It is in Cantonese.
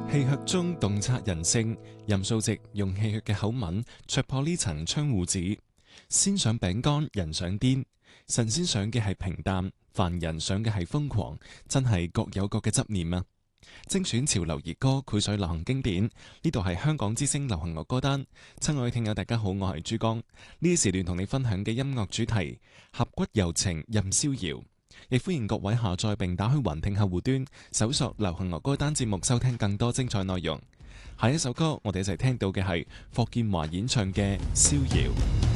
戲謔中洞察人性，任素汐用戲謔嘅口吻戳破呢層窗戶紙。先上餅乾，人上癲。神仙想嘅係平淡，凡人想嘅係瘋狂，真係各有各嘅執念啊！精選潮流熱歌，繪水流行經典。呢度係香港之聲流行樂歌單。親愛嘅聽友，大家好，我係珠江。呢時段同你分享嘅音樂主題：俠骨柔情任逍遙。亦歡迎各位下載並打開雲聽客戶端，搜索流行樂歌單節目，收聽更多精彩內容。下一首歌，我哋一齊聽到嘅係霍建華演唱嘅《逍遙》。